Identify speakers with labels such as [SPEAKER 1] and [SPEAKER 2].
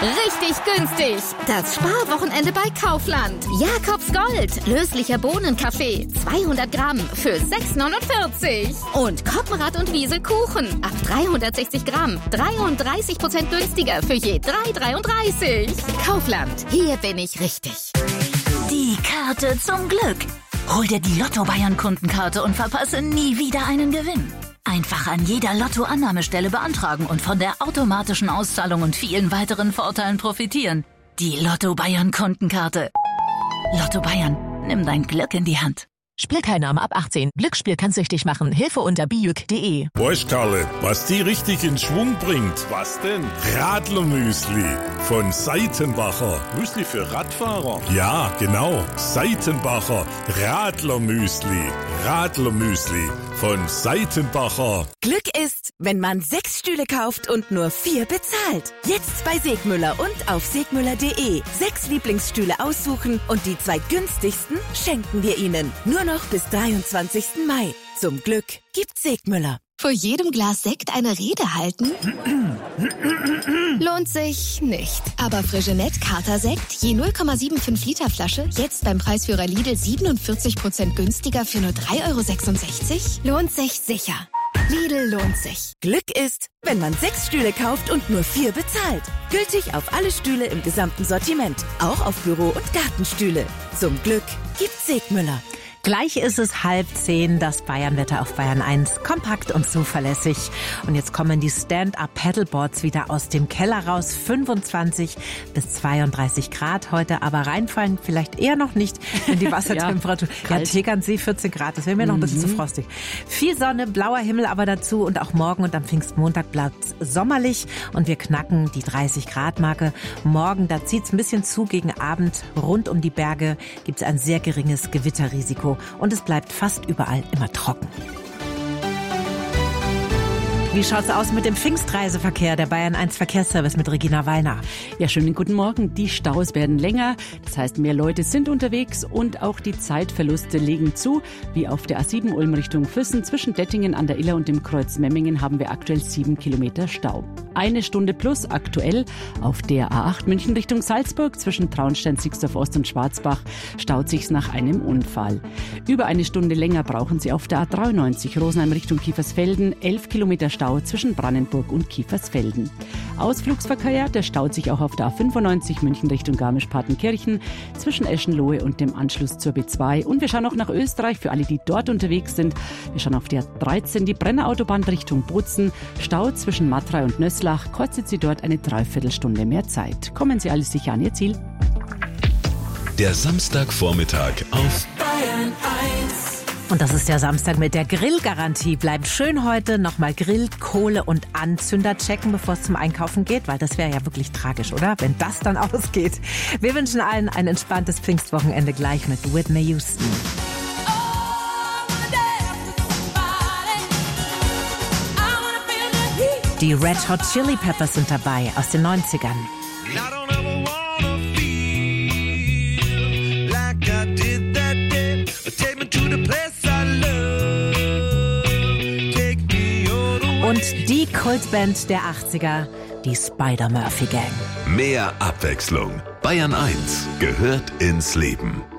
[SPEAKER 1] Richtig günstig. Das Sparwochenende bei Kaufland. Jakobs Gold. Löslicher Bohnenkaffee. 200 Gramm für 6,49. Und Koppenrad und Wiesel Kuchen. Ab 360 Gramm. 33% günstiger für je 3,33. Kaufland. Hier bin ich richtig.
[SPEAKER 2] Die Karte zum Glück. Hol dir die Lotto-Bayern-Kundenkarte und verpasse nie wieder einen Gewinn. Einfach an jeder Lotto-Annahmestelle beantragen und von der automatischen Auszahlung und vielen weiteren Vorteilen profitieren. Die Lotto-Bayern-Kundenkarte. Lotto Bayern, nimm dein Glück in die Hand.
[SPEAKER 3] Spielteilnahme ab 18. Glücksspiel kann süchtig machen. Hilfe unter bijuk.de.
[SPEAKER 4] Weißt Karle, was die richtig in Schwung bringt? Was denn? Radlermüsli von Seitenbacher.
[SPEAKER 5] Müsli für Radfahrer?
[SPEAKER 4] Ja, genau. Seitenbacher Radlermüsli. Radlermüsli von Seitenbacher.
[SPEAKER 6] Glück ist, wenn man 6 Stühle kauft und nur 4 bezahlt. Jetzt bei Segmüller und auf segmüller.de. 6 Lieblingsstühle aussuchen und die 2 günstigsten schenken wir Ihnen. Nur noch bis 23. Mai. Zum Glück gibt's Segmüller.
[SPEAKER 7] Vor jedem Glas Sekt eine Rede halten? Lohnt sich nicht. Aber Frigenet Kater Sekt, je 0,75 Liter Flasche, jetzt beim Preisführer Lidl 47% günstiger für nur 3,66 €? Lohnt sich sicher. Lidl lohnt sich.
[SPEAKER 6] Glück ist, wenn man 6 Stühle kauft und nur 4 bezahlt. Gültig auf alle Stühle im gesamten Sortiment. Auch auf Büro- und Gartenstühle. Zum Glück gibt's Segmüller.
[SPEAKER 8] Gleich ist es 9:30, das Bayernwetter auf Bayern 1. Kompakt und zuverlässig. Und jetzt kommen die Stand-Up-Paddleboards wieder aus dem Keller raus. 25 bis 32 Grad heute, aber reinfallen vielleicht eher noch nicht, wenn die Wassertemperatur... ja, Tegernsee 14 Grad, das wäre mir noch ein bisschen zu frostig. Viel Sonne, blauer Himmel aber dazu und auch morgen und am Pfingstmontag bleibt es sommerlich und wir knacken die 30-Grad-Marke. Morgen, da zieht es ein bisschen zu gegen Abend. Rund um die Berge gibt es ein sehr geringes Gewitterrisiko. Und es bleibt fast überall immer trocken. Wie schaut's aus mit dem Pfingstreiseverkehr, der Bayern 1 Verkehrsservice mit Regina Wallner?
[SPEAKER 9] Ja, schönen guten Morgen. Die Staus werden länger, das heißt, mehr Leute sind unterwegs und auch die Zeitverluste legen zu. Wie auf der A7 Ulm Richtung Füssen zwischen Dettingen an der Iller und dem Kreuz Memmingen haben wir aktuell 7 Kilometer Stau. 1 Stunde plus aktuell auf der A8 München Richtung Salzburg zwischen Traunstein, Sixdorf Ost und Schwarzbach staut sich's nach einem Unfall. Über 1 Stunde länger brauchen Sie auf der A93 Rosenheim Richtung Kiefersfelden, 11 Kilometer Stau zwischen Brandenburg und Kiefersfelden. Ausflugsverkehr, der staut sich auch auf der A95 München Richtung Garmisch-Partenkirchen zwischen Eschenlohe und dem Anschluss zur B2. Und wir schauen auch nach Österreich, für alle, die dort unterwegs sind. Wir schauen auf der 13 die Brennerautobahn Richtung Bozen, Stau zwischen Matrei und Nösslach, kostet Sie dort eine Dreiviertelstunde mehr Zeit. Kommen Sie alles sicher an Ihr Ziel.
[SPEAKER 10] Der Samstagvormittag auf
[SPEAKER 2] Bayern 1.
[SPEAKER 8] Und das ist der Samstag mit der Grillgarantie. Bleibt schön heute nochmal Grill, Kohle und Anzünder checken, bevor es zum Einkaufen geht, weil das wäre ja wirklich tragisch, oder? Wenn das dann ausgeht. Wir wünschen allen ein entspanntes Pfingstwochenende gleich mit Whitney Houston. Die Red Hot Chili Peppers sind dabei aus den 90ern. Und die Kultband der 80er, die Spider-Murphy Gang.
[SPEAKER 10] Mehr Abwechslung. Bayern 1 gehört ins Leben.